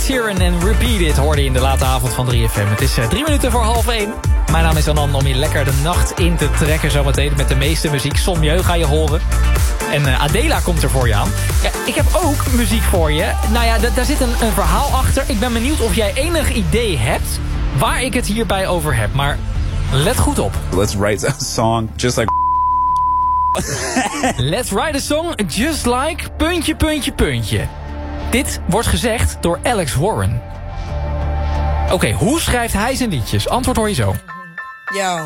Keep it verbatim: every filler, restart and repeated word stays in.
Sheeran en Repeat It hoorde je in de late avond van drie F M. Het is uh, drie minuten voor half één. Mijn naam is Anan, om je lekker de nacht in te trekken zometeen met de meeste muziek. Sommieu ga je horen. En uh, Adela komt er voor je aan. Ja, ik heb ook muziek voor je. Nou ja, d- daar zit een, een verhaal achter. Ik ben benieuwd of jij enig idee hebt waar ik het hierbij over heb. Maar let goed op. Let's write a song just like... Let's write a song just like... puntje, puntje, puntje. Dit wordt gezegd door Alex Warren. Oké, okay, hoe schrijft hij zijn liedjes? Antwoord hoor je zo. Yo.